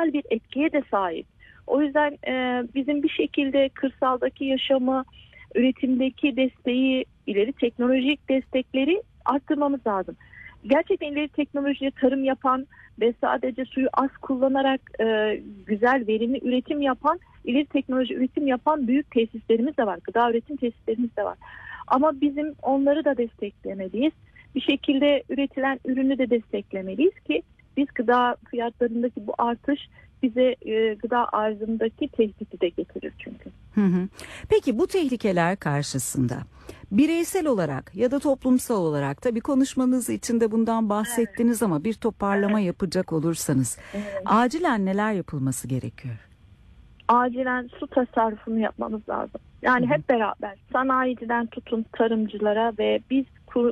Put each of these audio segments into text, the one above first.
küresel bir etkiye de sahip. O yüzden bizim bir şekilde kırsaldaki yaşamı, üretimdeki desteği, ileri teknolojik destekleri arttırmamız lazım. Gerçekten ileri teknolojiyle tarım yapan ve sadece suyu az kullanarak güzel, verimli üretim yapan, ileri teknoloji üretim yapan büyük tesislerimiz de var. Gıda üretim tesislerimiz de var. Ama bizim onları da desteklemeliyiz. Bir şekilde üretilen ürünü de desteklemeliyiz ki biz gıda fiyatlarındaki bu artış bize gıda arzındaki tehdidi de getirir çünkü. Peki bu tehlikeler karşısında bireysel olarak ya da toplumsal olarak, tabii konuşmanız içinde bundan bahsettiniz ama bir toparlama yapacak olursanız acilen neler yapılması gerekiyor? Acilen su tasarrufunu yapmamız lazım. Yani hep beraber sanayiciden tutun tarımcılara ve biz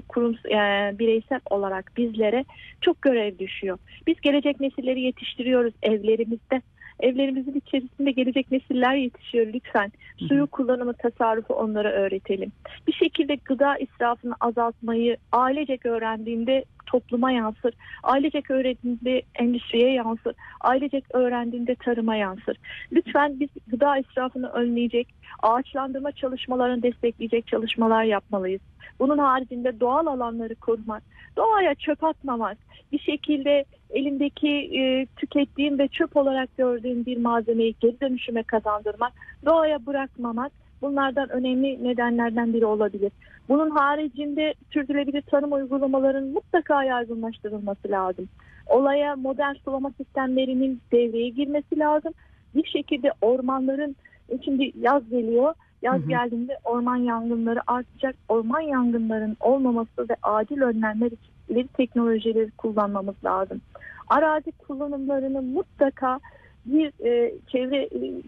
bireysel olarak bizlere çok görev düşüyor. Biz gelecek nesilleri yetiştiriyoruz evlerimizde. Evlerimizin içerisinde gelecek nesiller yetişiyor lütfen. Suyu kullanımı, tasarrufu onlara öğretelim. Bir şekilde gıda israfını azaltmayı ailecek öğrendiğinde topluma yansır. Ailecek öğrendiğinde endüstriye yansır. Ailecek öğrendiğinde tarıma yansır. Lütfen biz gıda israfını önleyecek, ağaçlandırma çalışmalarını destekleyecek çalışmalar yapmalıyız. Bunun haricinde doğal alanları korumak, doğaya çöp atmamak, bir şekilde elindeki tükettiğim ve çöp olarak gördüğüm bir malzemeyi geri dönüşüme kazandırmak, doğaya bırakmamak bunlardan önemli nedenlerden biri olabilir. Bunun haricinde sürdürülebilir tarım uygulamalarının mutlaka yaygınlaştırılması lazım. Olaya modern sulama sistemlerinin devreye girmesi lazım. Bir şekilde ormanların, şimdi yaz geliyor, yaz geldiğinde orman yangınları artacak. Orman yangınlarının olmaması ve acil önlemler için ileri teknolojileri kullanmamız lazım. Arazi kullanımlarını mutlaka bir çevre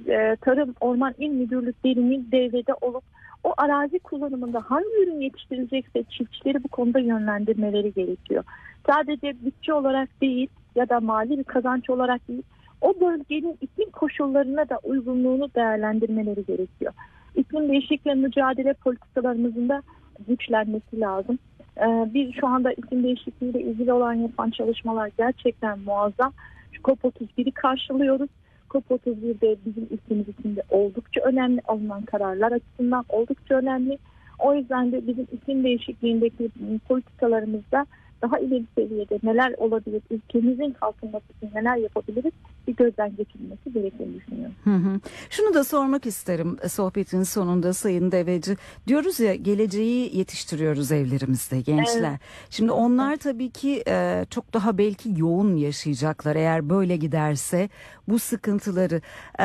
tarım orman il müdürlüklerinin devrede olup o arazi kullanımında hangi ürün yetiştirilecekse çiftçileri bu konuda yönlendirmeleri gerekiyor. Sadece bütçe olarak değil ya da mali bir kazanç olarak değil, o bölgenin iklim koşullarına da uygunluğunu değerlendirmeleri gerekiyor. İklim değişikliği mücadele politikalarımızın da güçlenmesi lazım. Biz şu anda iklim değişikliğiyle ilgili olan yapan çalışmalar gerçekten muazzam. COP31'i karşılıyoruz. COP31'de bizim ülkemiz için de oldukça önemli, alınan kararlar açısından oldukça önemli. O yüzden de bizim iklim değişikliğindeki politikalarımızda daha ileri seviyede neler olabilir, ülkemizin kalkınması için neler yapabiliriz bir gözden geçirilmesi gerektiğini düşünüyorum. Şunu da sormak isterim sohbetin sonunda Sayın Deveci. Diyoruz ya, geleceği yetiştiriyoruz evlerimizde gençler. Evet. Şimdi onlar tabii ki çok daha belki yoğun yaşayacaklar eğer böyle giderse bu sıkıntıları.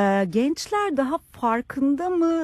Gençler daha farkında mı?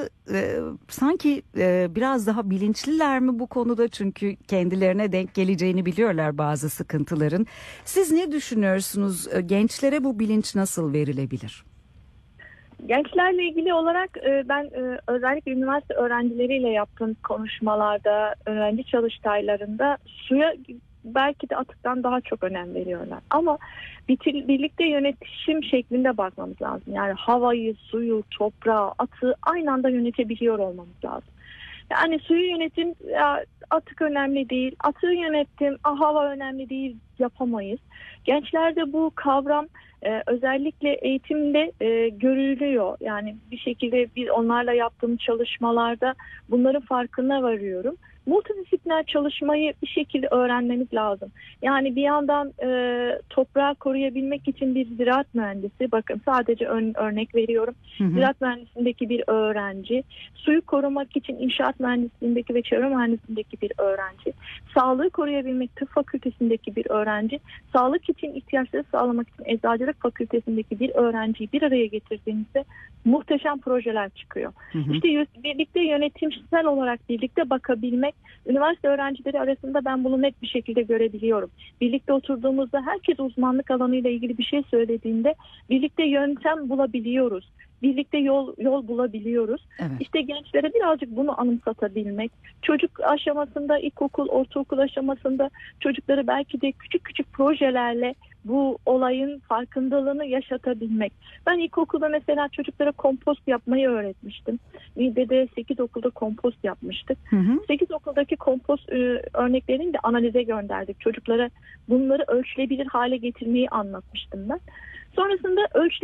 Sanki biraz daha bilinçliler mi bu konuda? Çünkü kendilerine denk geleceğini biliyorlar bazı sıkıntıların. Siz ne düşünüyorsunuz? Gençlere bu bilinç nasıl verilebilir? Gençlerle ilgili olarak ben özellikle üniversite öğrencileriyle yaptığım konuşmalarda, öğrenci çalıştaylarında suya belki de atıktan daha çok önem veriyorlar. Ama birlikte yönetişim şeklinde bakmamız lazım. Yani havayı, suyu, toprağı, atığı aynı anda yönetebiliyor olmamız lazım. Yani suyu yönetim, atık önemli değil, atığı yönetim, hava önemli değil yapamayız. Gençlerde bu kavram özellikle eğitimde görülüyor. Yani bir şekilde biz onlarla yaptığım çalışmalarda bunların farkına varıyorum. Multidisipliner çalışmayı bir şekilde öğrenmemiz lazım. Yani bir yandan toprağı koruyabilmek için bir ziraat mühendisi, bakın sadece örnek veriyorum. Ziraat mühendisliğindeki bir öğrenci, suyu korumak için inşaat mühendisliğindeki ve çevre mühendisliğindeki bir öğrenci, sağlığı koruyabilmek tıp fakültesindeki bir öğrenci, sağlık için ihtiyaçları sağlamak için eczacılık fakültesindeki bir öğrenciyi bir araya getirdiğimizde muhteşem projeler çıkıyor. İşte birlikte yönetimsel olarak birlikte bakabilmek, üniversite öğrencileri arasında ben bunu net bir şekilde görebiliyorum. Birlikte oturduğumuzda herkes uzmanlık alanıyla ilgili bir şey söylediğinde birlikte yöntem bulabiliyoruz. Birlikte yol bulabiliyoruz. Evet. İşte gençlere birazcık bunu anımsatabilmek, çocuk aşamasında, ilkokul, ortaokul aşamasında çocukları belki de küçük küçük projelerle bu olayın farkındalığını yaşatabilmek. Ben ilkokulda mesela çocuklara kompost yapmayı öğretmiştim. Niğde'de 8 okulda kompost yapmıştık. 8 okuldaki kompost örneklerini de analize gönderdik. Çocuklara bunları ölçülebilir hale getirmeyi anlatmıştım ben. Sonrasında